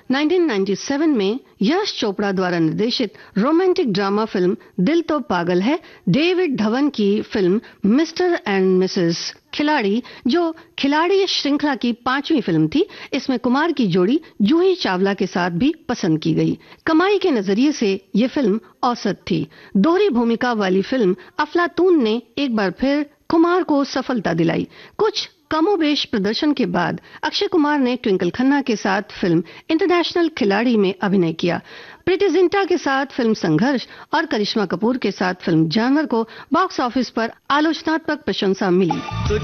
1997 में यश चोपड़ा द्वारा निर्देशित रोमांटिक ड्रामा फिल्म दिल तो पागल है डेविड धवन की फिल्म मिस्टर एंड मिसेस खिलाड़ी, जो खिलाड़ी श्रृंखला की 5वीं फिल्म थी, इसमें कुमार की जोड़ी जूही चावला के साथ भी पसंद की गई। कमाई के नजरिए से ये फिल्म औसत थी। दोहरी भूमिका वाली फिल्म अफलातून ने एक बार फिर कुमार को सफलता दिलाई। कुछ कमोबेश प्रदर्शन के बाद अक्षय कुमार ने ट्विंकल खन्ना के साथ फिल्म इंटरनेशनल खिलाड़ी में अभिनय किया। प्रीति जिंटा के साथ फिल्म संघर्ष और करिश्मा कपूर के साथ फिल्म जानवर को बॉक्स ऑफिस पर आलोचनात्मक प्रशंसा मिली।